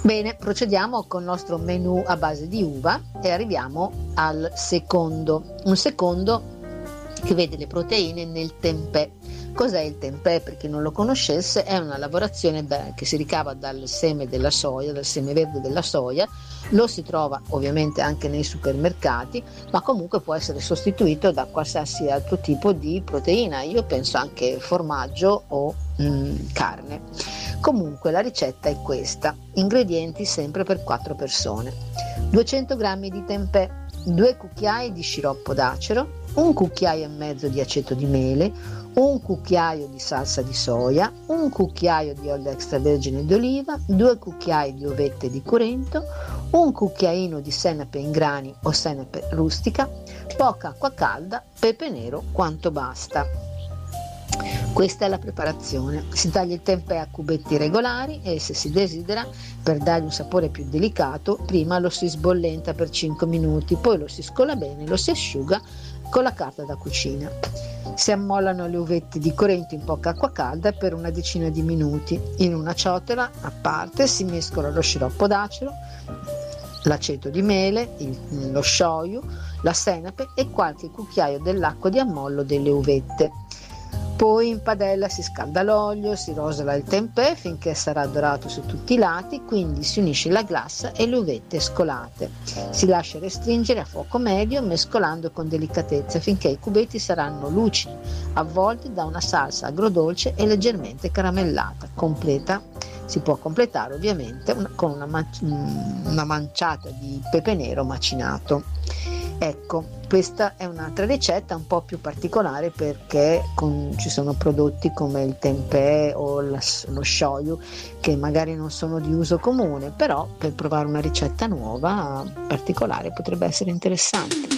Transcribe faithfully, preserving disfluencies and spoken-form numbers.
Bene, procediamo con il nostro menù a base di uva e arriviamo al secondo, un secondo che vede le proteine nel tempeh. Cos'è il tempeh? Per chi non lo conoscesse, è una lavorazione da, che si ricava dal seme della soia, dal seme verde della soia. Lo si trova ovviamente anche nei supermercati, ma comunque può essere sostituito da qualsiasi altro tipo di proteina. Io penso anche formaggio o mm, carne. Comunque la ricetta è questa: ingredienti sempre per quattro persone: duecento grammi di tempeh, due cucchiai di sciroppo d'acero, un cucchiaio e mezzo di aceto di mele, un cucchiaio di salsa di soia, un cucchiaio di olio extravergine d'oliva, due cucchiai di uvette di curento, un cucchiaino di senape in grani o senape rustica, poca acqua calda, pepe nero quanto basta. Questa è la preparazione: si taglia il tempeh a cubetti regolari e, se si desidera, per dargli un sapore più delicato, prima lo si sbollenta per cinque minuti, poi lo si scola bene, lo si asciuga con la carta da cucina. Si ammollano le uvette di corento in poca acqua calda per una decina di minuti. In una ciotola a parte si mescola lo sciroppo d'acero, l'aceto di mele, il, lo shoyu, la senape e qualche cucchiaio dell'acqua di ammollo delle uvette. Poi in padella si scalda l'olio, si rosola il tempeh finché sarà dorato su tutti i lati, quindi si unisce la glassa e le uvette scolate. Si lascia restringere a fuoco medio, mescolando con delicatezza finché i cubetti saranno lucidi, avvolti da una salsa agrodolce e leggermente caramellata. Completa, si può completare ovviamente una, con una, una manciata di pepe nero macinato. Ecco, questa è un'altra ricetta un po' più particolare, perché con, ci sono prodotti come il tempeh o la, lo shoyu che magari non sono di uso comune, però per provare una ricetta nuova, particolare, potrebbe essere interessante.